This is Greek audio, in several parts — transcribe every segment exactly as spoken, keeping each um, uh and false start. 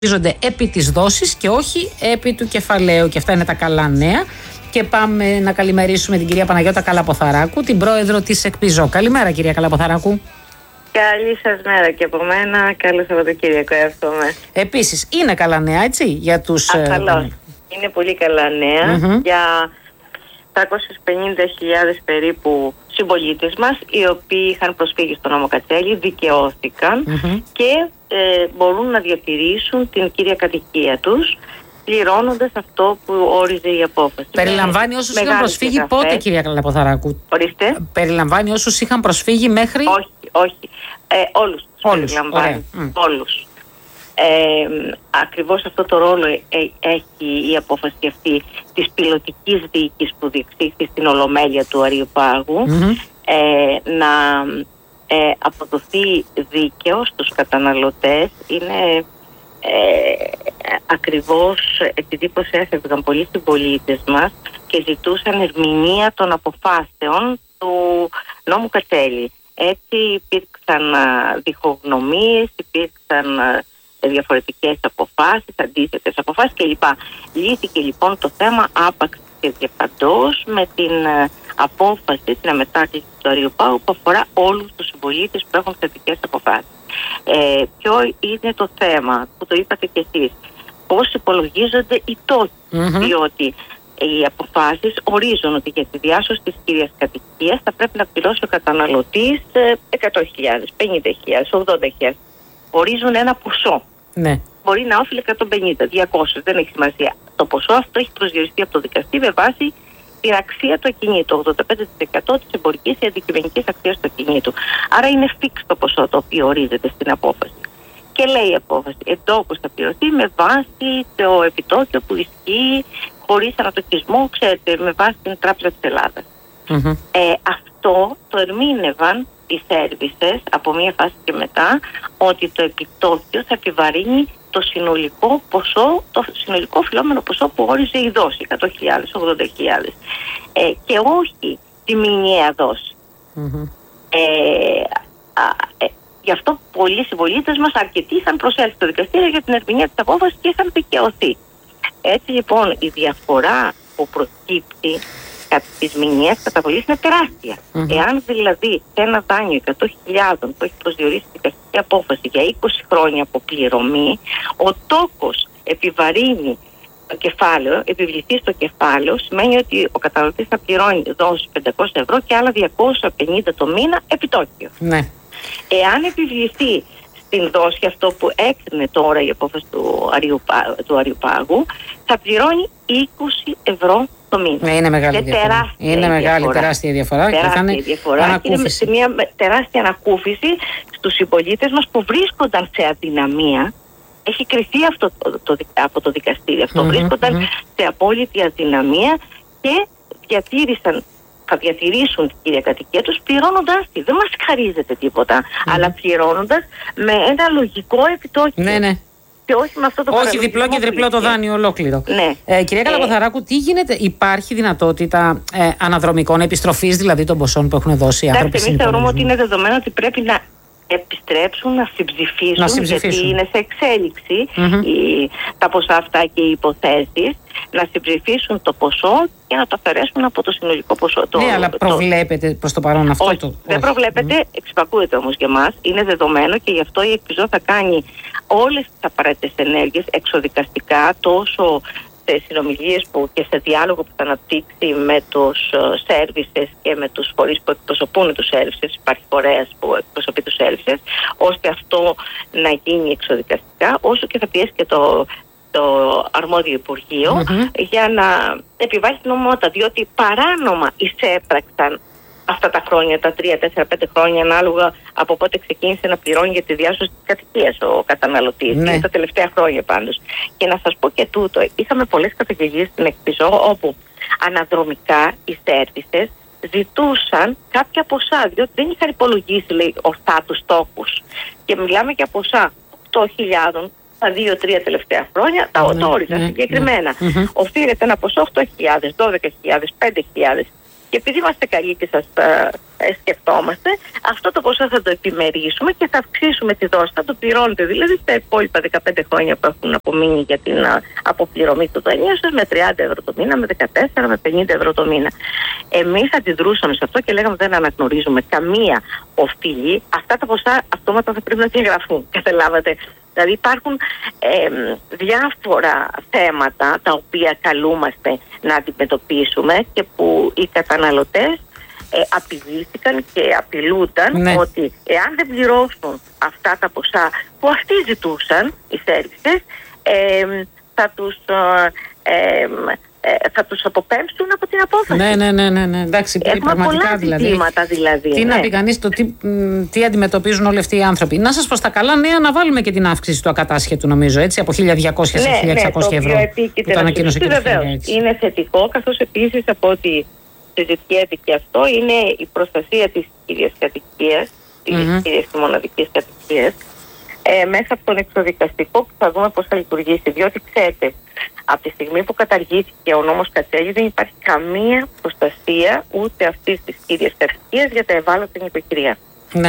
Βασίζονται επί της δόσης και όχι επί του κεφαλαίου. Και αυτά είναι τα καλά νέα. Και πάμε να καλημερίσουμε την κυρία Παναγιώτα Καλαποθαράκου, την πρόεδρο της ΕΚΠΙΖΟ. Καλημέρα, κυρία Καλαποθαράκου. Καλή σας μέρα και από μένα. Καλό Σαββατοκύριακο, εύχομαι. Επίσης, είναι καλά νέα, έτσι, για τους... Ασφαλώς. Ε, είναι πολύ καλά νέα mm-hmm. για τριακόσιες πενήντα χιλιάδες περίπου συμπολίτες μας, οι οποίοι είχαν προσφύγει στον νόμο Κατσέλη, δικαιώθηκαν mm-hmm. και ε, μπορούν να διατηρήσουν την κύρια κατοικία τους, πληρώνοντας αυτό που όριζε η απόφαση. Περιλαμβάνει όσους είχαν προσφύγει καφές. Πότε, κυρία Καλαποθαράκου? Ορίστε. Περιλαμβάνει όσους είχαν προσφύγει μέχρι... Όχι, όχι. Ε, όλους τους όλους. περιλαμβάνει. Mm. Όλους. Ε, ακριβώς αυτό το ρόλο ε, έχει η απόφαση αυτή της πιλωτικής δίκης που διεξήχθη στην Ολομέλεια του Αριοπάγου, mm-hmm. ε, να ε, αποδοθεί δίκαιο στους καταναλωτές. Είναι ε, ακριβώς επειδή προσέφευγαν πολλοί συμπολίτες μας και ζητούσαν ερμηνεία των αποφάσεων του νόμου Κατσέλη. Έτσι υπήρξαν διχογνωμίες, υπήρξαν διαφορετικές αποφάσεις, αντίθετες αποφάσεις κλπ. Λύθηκε λοιπόν το θέμα άπαξ και διαπαντός με την απόφαση, την αμετάκληση του Αριοπάγου που αφορά όλους τους συμπολίτες που έχουν θετικές αποφάσεις. Ε, ποιο είναι το θέμα που το είπατε κι εσείς? Πώς υπολογίζονται οι τόκοι, mm-hmm. διότι οι αποφάσεις ορίζουν ότι για τη διάσωση της κύριας κατοικίας θα πρέπει να πληρώσει ο καταναλωτής εκατό χιλιάδες, πενήντα χιλιάδες, ογδόντα χιλιάδες. Ορίζουν ένα ποσό. Ναι. Μπορεί να όφιλε εκατόν πενήντα, διακόσια, δεν έχει σημασία. Το ποσό αυτό έχει προσδιοριστεί από το δικαστή με βάση την αξία του ακινήτου, ογδόντα πέντε τοις εκατό της εμπορικής ή αντικειμενικής αξίας του ακινήτου. Άρα είναι φίξ το ποσό το οποίο ορίζεται στην απόφαση. Και λέει η απόφαση, εντόκως θα πληρωθεί με βάση το επιτόκιο που ισχύει χωρίς ανατοκισμό, ξέρετε, με βάση την Τράπεζα της Ελλάδας. Mm-hmm. Ε, αυτό το ερμήνευαν οι σέρβισες από μία φάση και μετά, ότι το επιτόκιο θα επιβαρύνει το συνολικό ποσό, το συνολικό οφειλόμενο ποσό που όριζε η δόση, εκατό χιλιάδες, ογδόντα χιλιάδες, ε, και όχι τη μηνιαία δόση. Mm-hmm. Ε, α, ε, γι' αυτό πολλοί συμπολίτες μας, αρκετοί, είχαν προσέλθει στο δικαστήριο για την ερμηνεία της απόφασης και είχαν δικαιωθεί. Έτσι λοιπόν η διαφορά που προκύπτει κατά της μηνιαίας καταβολής είναι τεράστια. Mm-hmm. Εάν δηλαδή σε ένα δάνειο εκατό χιλιάδες που έχει προσδιορίσει η δικαστική απόφαση για είκοσι χρόνια αποπληρωμή, ο τόκος επιβαρύνει το κεφάλαιο, επιβληθεί στο κεφάλαιο, σημαίνει ότι ο καταναλωτής θα πληρώνει δόση πεντακόσια ευρώ και άλλα διακόσια πενήντα το μήνα επιτόκιο. Ναι. Εάν επιβληθεί στην δόση αυτό που έκρινε τώρα η απόφαση του, Αριουπά, του Αριοπάγου, θα πληρώνει είκοσι ευρώ το μήνα. Ναι, είναι μεγάλη και διαφορά. Τεράστια είναι μεγάλη, διαφορά. τεράστια διαφορά. Τεράστια και θα είναι διαφορά και είναι σε μια τεράστια ανακούφιση στους συμπολίτες μας που βρίσκονταν σε αδυναμία. Έχει κριθεί αυτό το, το, το, από το δικαστήριο. Αυτό mm-hmm, βρίσκονταν mm-hmm. σε απόλυτη αδυναμία και διατήρησαν, θα διατηρήσουν την κύρια κατοικία τους πληρώνοντας τη. Δεν μας χαρίζεται τίποτα, mm-hmm. αλλά πληρώνοντας με ένα λογικό επιτόκιο. Ναι, ναι. Και όχι με αυτό το όχι διπλό και τριπλό το δάνειο ολόκληρο. Ναι. Ε, κυρία Καλαποθαράκου, ε, τι γίνεται, υπάρχει δυνατότητα ε, αναδρομικών επιστροφής δηλαδή των ποσών που έχουν δώσει οι άνθρωποι? Εμείς θεωρούμε ότι είναι δεδομένο ότι πρέπει να επιστρέψουν, να συμψηφίσουν, να συμψηφίσουν. γιατί είναι σε εξέλιξη mm-hmm. οι, τα ποσά αυτά και οι υποθέσεις, να συμψηφίσουν το ποσό και να το αφαιρέσουν από το συνολικό ποσό. Το, ναι, αλλά προβλέπετε το... προς το παρόν αυτό? Όχι, το... δεν όχι. προβλέπετε, mm-hmm. εξυπακούεται όμως για μας, είναι δεδομένο και γι' αυτό η ΕΚΠΙΖΟ θα κάνει όλες τις απαραίτητες ενέργειες εξοδικαστικά, τόσο σε συνομιλίες που και σε διάλογο που θα αναπτύξει με τους σέρβισες και με τους φορείς που εκπροσωπούν τους σέρβισες, υπάρχει φορέας που εκπροσωπεί τους σέρβισες, ώστε αυτό να γίνει εξοδικαστικά, όσο και θα πιέσει και το, το αρμόδιο Υπουργείο mm-hmm. για να επιβάλλει την νομιμότητα, διότι παράνομα εισέπραξαν αυτά τα χρόνια, τα τρία, τέσσερα, πέντε χρόνια, ανάλογα από πότε ξεκίνησε να πληρώνει για τη διάσωση της κατοικίας ο καταναλωτής. Ναι. Τα τελευταία χρόνια πάντως. Και να σας πω και τούτο, είχαμε πολλές καταγγελίες στην ΕΚΠΙΖΟ όπου αναδρομικά οι σέρβισες ζητούσαν κάποια ποσά, διότι δεν είχαν υπολογίσει, λέει, ορθά τους στόχους. Και μιλάμε για ποσά οκτώ χιλιάδες τα δύο-τρία τελευταία χρόνια, τα ναι, όριζαν ναι, συγκεκριμένα. Ναι. Οφείλεται ένα ποσό οκτώ χιλιάδες, δώδεκα χιλιάδες, πέντε χιλιάδες. Και επειδή είμαστε καλοί και σας ε, σκεφτόμαστε, αυτό το ποσό θα το επιμερίσουμε και θα αυξήσουμε τη δόση. Θα το πληρώνετε δηλαδή στα υπόλοιπα δεκαπέντε χρόνια που έχουν απομείνει για την α, αποπληρωμή του δανείου σας με τριάντα ευρώ το μήνα, με δεκατέσσερα, με πενήντα ευρώ το μήνα. Εμείς αντιδρούσαμε σε αυτό και λέγαμε δεν αναγνωρίζουμε καμία οφειλή. Αυτά τα ποσά αυτόματα θα πρέπει να διαγραφούν. Καταλάβατε. Δηλαδή υπάρχουν ε, διάφορα θέματα τα οποία καλούμαστε να αντιμετωπίσουμε και που οι καταναλωτές ε, απειλήθηκαν και απειλούνταν, ναι, ότι εάν δεν πληρώσουν αυτά τα ποσά που αυτοί ζητούσαν, οι σέρβισες, ε, θα τους... Ε, Ε, θα τους αποπέμψουν από την απόφαση. Ναι, ναι, ναι, ναι, ναι. Εντάξει, έχουμε πολλά ζητήματα δηλαδή. Τι ναι. να πει κανείς, το τι, τι αντιμετωπίζουν όλοι αυτοί οι άνθρωποι. Να σας πω στα καλά νέα, να βάλουμε και την αύξηση του ακατάσχετου, νομίζω, έτσι, από χίλια διακόσια σε χίλια εξακόσια ευρώ. Που το ανακοίνωσε και βεβαίως. Είναι θετικό, καθώς επίσης από ό,τι συζητιέται και αυτό, είναι η προστασία της κύριας κατοικίας, της mm-hmm. κύριας και μοναδικής κατοικίας, ε, μέσα από τον εξοδικαστικό που θα δούμε πώς θα λειτουργήσει. Διότι ξέρετε, από τη στιγμή που καταργήθηκε ο νόμος Κατσέλη δεν υπάρχει καμία προστασία ούτε αυτής της κύριας κατοικίας για τα ευάλωτα νοικοκυριά. Ναι.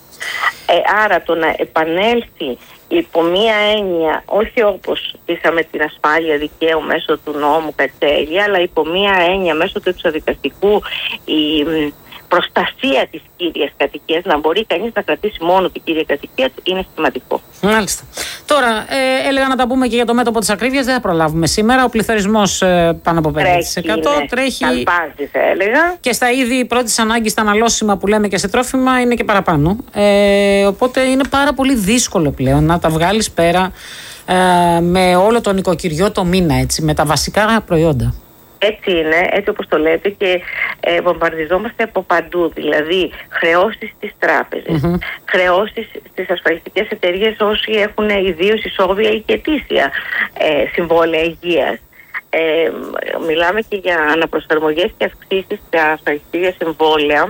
Ε, άρα το να επανέλθει υπό μία έννοια, όχι όπως είχαμε την ασφάλεια δικαίου μέσω του νόμου Κατσέλη, αλλά υπό μία έννοια μέσω του εξοδικαστικού, η προστασία της κύριας κατοικίας, να μπορεί κανείς να κρατήσει μόνο την κύρια κατοικία του, είναι σημαντικό. Μάλιστα. Τώρα, ε, έλεγα να τα πούμε και για το μέτωπο της ακρίβειας, δεν θα προλάβουμε σήμερα. Ο πληθωρισμός ε, πάνω από πέντε τοις εκατό τρέχει. τρέχει. Καλπάζει, θα έλεγα. Και στα είδη πρώτης ανάγκης, τα αναλώσιμα που λέμε και σε τρόφιμα, είναι και παραπάνω. Ε, οπότε είναι πάρα πολύ δύσκολο πλέον να τα βγάλεις πέρα ε, με όλο το νοικοκυριό το μήνα, έτσι, με τα βασικά προϊόντα. Έτσι είναι, έτσι όπως το λέτε, και ε, βομβαρδιζόμαστε από παντού. Δηλαδή, χρεώσεις στις τράπεζες, mm-hmm. χρεώσεις στις ασφαλιστικές εταιρείες όσοι έχουν ιδίως ισόβια ή και αιτήσια ε, συμβόλαια υγείας. Ε, μιλάμε και για αναπροσαρμογές και αυξήσεις στα ασφαλιστικά συμβόλαια,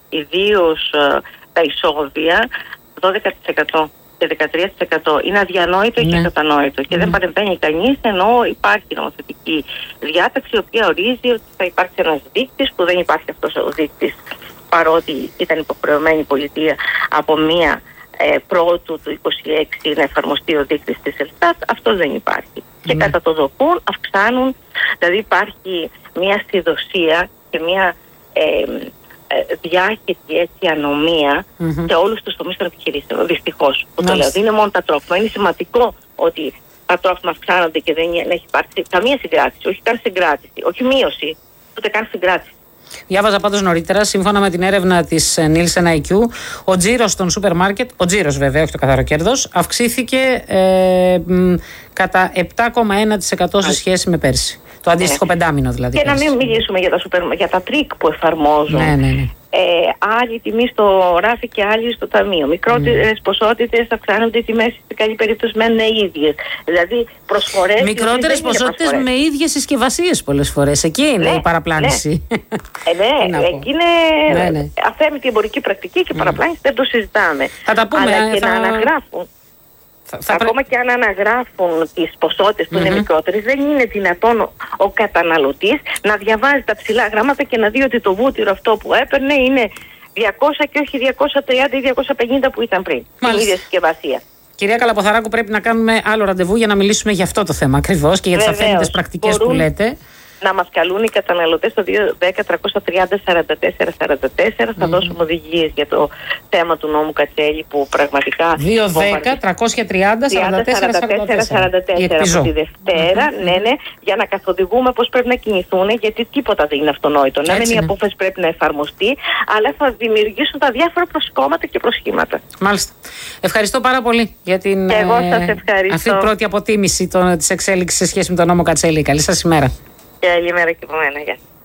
ιδίως ε, τα ισόβια, δώδεκα τοις εκατό και δεκατρία τοις εκατό. Είναι αδιανόητο ναι. και κατανόητο. Και mm. δεν παρεμβαίνει κανείς, ενώ υπάρχει νομοθετική διάταξη η οποία ορίζει ότι θα υπάρξει ένας δείκτης, που δεν υπάρχει αυτός ο δείκτης, παρότι ήταν υποχρεωμένη η πολιτεία από μία ε, πρώτου του είκοσι έξι να εφαρμοστεί ο δείκτης της Ελστάτ. Αυτό δεν υπάρχει. Mm. Και κατά το δοκούν αυξάνουν, δηλαδή υπάρχει μία ασθιδοσία και μία ε, διάχυτη έτσι ανομία mm-hmm. σε όλους τους τομείς των επιχειρήσεων. Δυστυχώς. Που το λέω. Δεν είναι μόνο τα τρόφιμα. Είναι σημαντικό ότι τα τρόφιμα αυξάνονται και δεν έχει υπάρξει καμία συγκράτηση. Όχι καν συγκράτηση. Όχι μείωση. Ούτε καν συγκράτηση. Διάβαζα πάντως νωρίτερα, σύμφωνα με την έρευνα της Nielsen άι κιου, ο τζίρος των σούπερ μάρκετ, ο τζίρος βέβαια, όχι το καθαρό κέρδος, αυξήθηκε ε, μ, κατά επτά κόμμα ένα τοις εκατό σε σχέση με πέρσι. Το αντίστοιχο ναι. πεντάμινο δηλαδή. Και πέρσι. Να μην μιλήσουμε για τα, σούπερ, για τα τρίκ που εφαρμόζουν. Ναι, ναι, ναι. Ε, άλλη τιμή στο ράφι και άλλη στο ταμείο. Μικρότερες mm. ποσότητες αυξάνονται, οι τιμές σε καλή περίπτωση μένουν ίδιες. Δηλαδή προσφορές. Μικρότερες ποσότητες με ίδιες συσκευασίες πολλές φορές. Εκεί είναι ναι, η παραπλάνηση. Ναι, ε, ναι εκεί είναι ναι, ναι. αθέμητη εμπορική πρακτική και mm. παραπλάνηση δεν το συζητάμε. Θα τα πούμε. Αλλά και θα... να αναγράφουν. Θα, θα Ακόμα πρέ... και αν αναγράφουν τις ποσότητες που mm-hmm. είναι μικρότερες, δεν είναι δυνατόν ο, ο καταναλωτής να διαβάζει τα ψηλά γράμματα και να δει ότι το βούτυρο αυτό που έπαιρνε είναι διακόσια και όχι διακόσια τριάντα ή διακόσια πενήντα που ήταν πριν. Την ίδια συσκευασία. Κυρία Καλαποθαράκου, πρέπει να κάνουμε άλλο ραντεβού για να μιλήσουμε για αυτό το θέμα ακριβώς και για τις αθέμητες πρακτικές που λέτε. Να μας καλούν οι καταναλωτές στο δύο δέκα τριακόσια τριάντα σαράντα τέσσερα σαράντα τέσσερα. Mm. Θα δώσουμε οδηγίες για το θέμα του νόμου Κατσέλη που πραγματικά... δύο δέκα τριακόσια τριάντα σαράντα τέσσερα σαράντα τέσσερα από τη Δευτέρα, mm-hmm. ναι, ναι, για να καθοδηγούμε πώς πρέπει να κινηθούν, γιατί τίποτα δεν είναι αυτονόητο. Να μην η απόφαση πρέπει να εφαρμοστεί, αλλά θα δημιουργήσουν τα διάφορα προσκόμματα και προσχήματα. Μάλιστα. Ευχαριστώ πάρα πολύ για την εγώ σας ευχαριστώ. αυτή την πρώτη αποτίμηση της εξέλιξης σε σχέση με τον νόμο Κατσέλη. Καλή σας ημέρα. Καλημέρα και από μένα. Γεια.